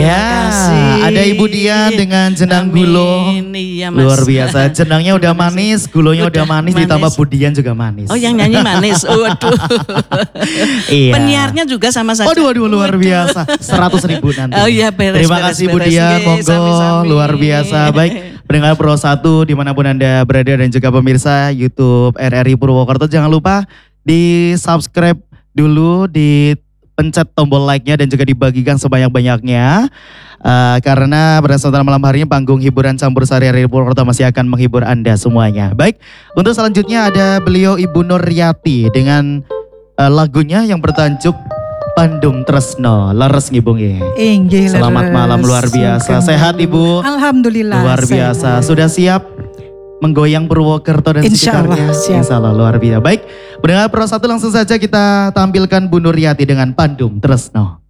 Terima kasih. Ada Ibu Dian dengan jenang gulo. Iya, Mas. Luar biasa, jenangnya udah manis, gulonya udah manis, ditambah Bu Dian juga manis. Oh, yang nyanyi manis. Waduh. Iya. Penyiarnya juga sama saja. Waduh, luar biasa. 100.000 nanti. Oh iya, beres. Terima kasih Bu Dian, Oke, monggo. sami-sami. Luar biasa. Baik, pendengar Pro 1 dimanapun Anda berada dan juga pemirsa YouTube RRI Purwokerto. Jangan lupa di subscribe dulu, dipencet tombol like-nya dan juga dibagikan sebanyak-banyaknya. Karena pada kesempatan malam hari ini panggung hiburan campur sari RRI Purwokerto masih akan menghibur Anda semuanya. Baik, untuk selanjutnya ada beliau Ibu Nuryati dengan lagunya yang bertajuk Pandum Tresno. Leres ngibung ya. Inggih, Selamat leres. malam, luar biasa. Sugeng. Sehat Ibu? Alhamdulillah. Luar biasa. sehat. Sudah siap menggoyang Purwokerto dan Insya Allah, sekitarnya? siap. Insya Allah, luar biasa. Baik, pendengar Pro 1 langsung saja kita tampilkan Bu Nuryati dengan Pandum Tresno.